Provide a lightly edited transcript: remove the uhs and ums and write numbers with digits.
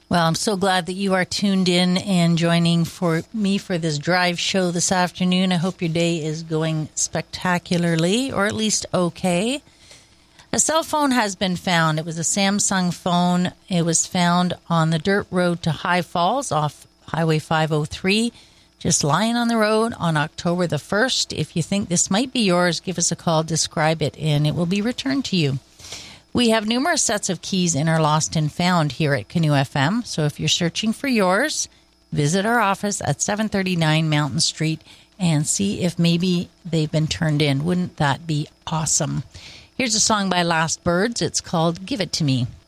Well, I'm so glad that you are tuned in and joining for me for this drive show this afternoon. I hope your day is going spectacularly, or at least okay. A cell phone has been found. It was a Samsung phone. It was found on the dirt road to High Falls off Highway 503, just lying on the road on October the 1st. If you think this might be yours, give us a call, describe it, and it will be returned to you. We have numerous sets of keys in our Lost and Found here at Canoe FM, so if you're searching for yours, visit our office at 739 Mountain Street and see if maybe they've been turned in. Wouldn't that be awesome? Here's a song by Last Birds. It's called Give It To Me.